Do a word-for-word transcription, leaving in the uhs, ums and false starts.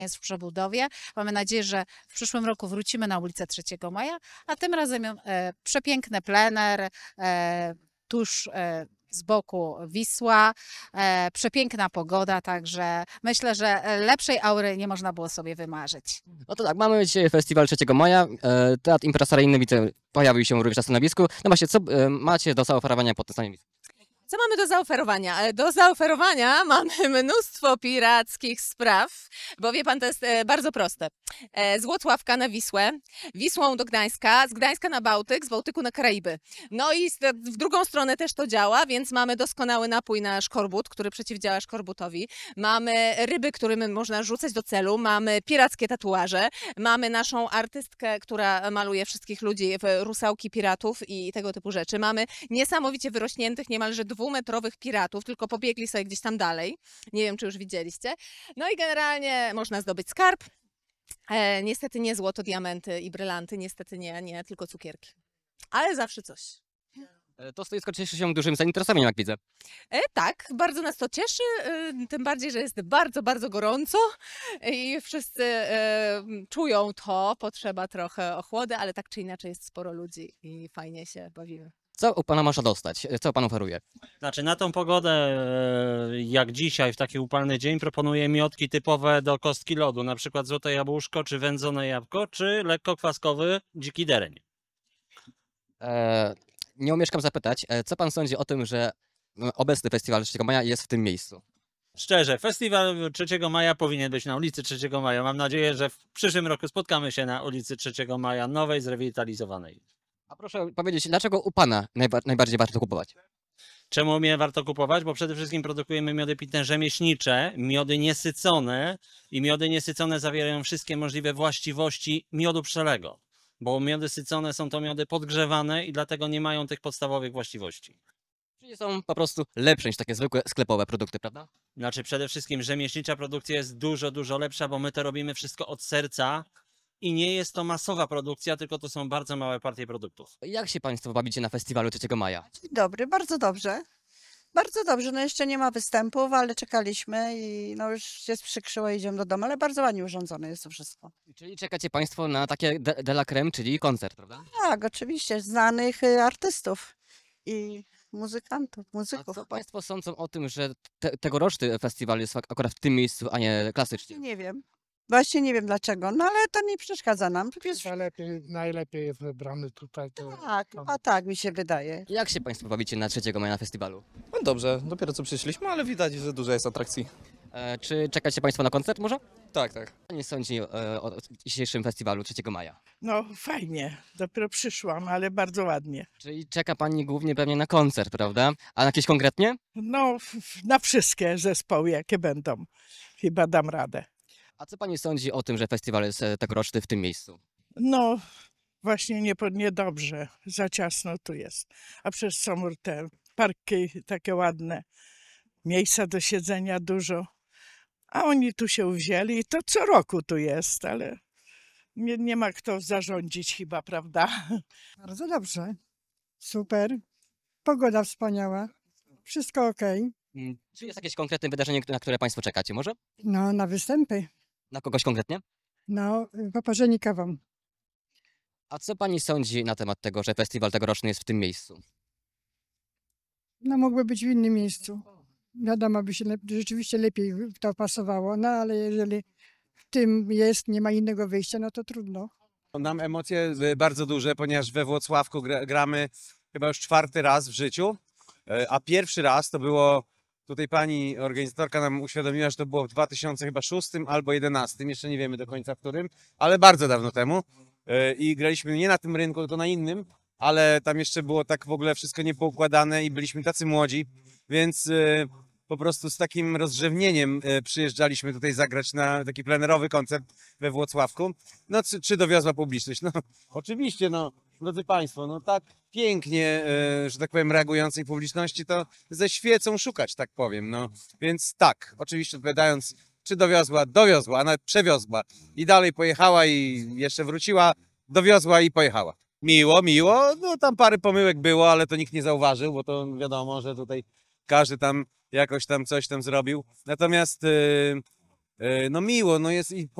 jest w przebudowie. Mamy nadzieję, że w przyszłym roku wrócimy na ulicę trzeciego Maja, a tym razem e, przepiękny plener, e, tuż e, z boku Wisła, e, przepiękna pogoda, także myślę, że lepszej aury nie można było sobie wymarzyć. No to tak, mamy dzisiaj festiwal trzeciego Maja, e, Teatr impresaryjny widzę pojawił się również na stanowisku. No właśnie, co e, macie do zaoferowania pod tym stanowiskiem? Co mamy do zaoferowania? E, Do zaoferowania mamy mnóstwo pirackich spraw, bo wie pan, to jest e, bardzo proste. E, Z Włocławka na Wisłę, Wisłą do Gdańska, z Gdańska na Bałtyk, z Bałtyku na Karaiby. No i z- w drugą stronę też to działa, więc mamy doskonały napój na szkorbut, który przeciwdziała szkorbutowi. Mamy ryby, którymi można rzucać do celu, mamy pirackie tatuaże, mamy naszą artystkę, która maluje wszystkich ludzi w rusałki piratów i tego typu rzeczy. Mamy niesamowicie wyrośniętych, niemalże dwumetrowych piratów, tylko pobiegli sobie gdzieś tam dalej. Nie wiem, czy już widzieliście. No i generalnie można zdobyć skarb. E, niestety nie złoto, diamenty i brylanty, niestety nie, nie, tylko cukierki. Ale zawsze coś. E, To stoisko cieszy się dużym zainteresowaniem, jak widzę. E, tak, bardzo nas to cieszy, e, tym bardziej, że jest bardzo, bardzo gorąco i wszyscy e, czują to, potrzeba trochę ochłody, ale tak czy inaczej jest sporo ludzi i fajnie się bawimy. Co u pana można dostać? E, Co pan oferuje? Znaczy na tą pogodę, e, jak dzisiaj, w taki upalny dzień, proponuję miodki typowe do kostki lodu, na przykład złote jabłuszko, czy wędzone jabłko, czy lekko kwaskowy dziki dereń. E, nie umieszkam zapytać, e, co pan sądzi o tym, że no, obecny festiwal trzeciego Maja jest w tym miejscu? Szczerze, festiwal trzeciego Maja powinien być na ulicy trzeciego Maja. Mam nadzieję, że w przyszłym roku spotkamy się na ulicy trzeciego Maja, nowej, zrewitalizowanej. A proszę powiedzieć, dlaczego u pana najba najbardziej warto kupować? Czemu mnie warto kupować? Bo przede wszystkim produkujemy miody pitne rzemieślnicze, miody niesycone i miody niesycone zawierają wszystkie możliwe właściwości miodu pszczelego. Bo miody sycone są to miody podgrzewane i dlatego nie mają tych podstawowych właściwości. Czyli są po prostu lepsze niż takie zwykłe sklepowe produkty, prawda? Znaczy przede wszystkim rzemieślnicza produkcja jest dużo, dużo lepsza, bo my to robimy wszystko od serca i nie jest to masowa produkcja, tylko to są bardzo małe partie produktów. Jak się państwo bawicie na festiwalu trzeciego Maja? Dzień dobry, bardzo dobrze. Bardzo dobrze, no jeszcze nie ma występów, ale czekaliśmy i no już się sprzykrzyło, idziemy do domu, ale bardzo ładnie urządzone jest to wszystko. Czyli czekacie państwo na takie de, de la creme, czyli koncert, prawda? Tak, oczywiście, znanych y, artystów i muzykantów, A muzyków. co państwo sądzą o tym, że te, tegoroczny festiwal jest ak- akurat w tym miejscu, a nie klasycznie? Nie wiem, właśnie nie wiem dlaczego, no ale to nie przeszkadza nam. Jest... Najlepiej, najlepiej jest wybrany tutaj. To, Tak, a tak mi się wydaje. Jak się państwo bawicie na trzeciego Maja na festiwalu? No dobrze, dopiero co przyszliśmy, ale widać, że dużo jest atrakcji. E, czy czekacie państwo na koncert może? Tak, tak. Co pani sądzi e, o dzisiejszym festiwalu trzeciego Maja? No fajnie, dopiero przyszłam, ale bardzo ładnie. Czyli czeka pani głównie pewnie na koncert, prawda? A na jakieś konkretnie? No f- f- na wszystkie zespoły jakie będą, chyba dam radę. A co pani sądzi o tym, że festiwal jest e, tegoroczny w tym miejscu? No właśnie nie, po- niedobrze, za ciasno tu jest. A przez są te parki takie ładne, miejsca do siedzenia dużo. A oni tu się wzięli i to co roku tu jest, ale nie, nie ma kto zarządzić chyba, prawda? Bardzo dobrze. Super. Pogoda wspaniała. Wszystko ok. Mm, Czy jest jakieś konkretne wydarzenie, na które państwo czekacie może? No, na występy. Na kogoś konkretnie? No, poparzeni kawą. A co pani sądzi na temat tego, że festiwal tegoroczny jest w tym miejscu? No, mogły być w innym miejscu. Wiadomo, by się lep- rzeczywiście lepiej w to pasowało, no ale jeżeli w tym jest, nie ma innego wyjścia, no to trudno. Mam emocje y, bardzo duże, ponieważ we Włocławku gra, gramy chyba już czwarty raz w życiu, e, a pierwszy raz to było, tutaj pani organizatorka nam uświadomiła, że to było w dwa tysiące szóstym albo jedenastym, jeszcze nie wiemy do końca w którym, ale bardzo dawno temu E, i graliśmy nie na tym rynku, tylko na innym, ale tam jeszcze było tak w ogóle wszystko niepoukładane i byliśmy tacy młodzi, więc e, po prostu z takim rozrzewnieniem e, przyjeżdżaliśmy tutaj zagrać na taki plenerowy koncert we Włocławku. No czy, czy dowiozła publiczność? No oczywiście, no drodzy Państwo, no tak pięknie, e, że tak powiem, reagującej publiczności, to ze świecą szukać, tak powiem, no. Więc tak, oczywiście odpowiadając, czy dowiozła? Dowiozła, a nawet przewiozła. I dalej pojechała i jeszcze wróciła, dowiozła i pojechała. Miło, miło, no tam parę pomyłek było, ale to nikt nie zauważył, bo to wiadomo, że tutaj każdy tam jakoś tam coś tam zrobił. Natomiast yy, e, no miło, no jest i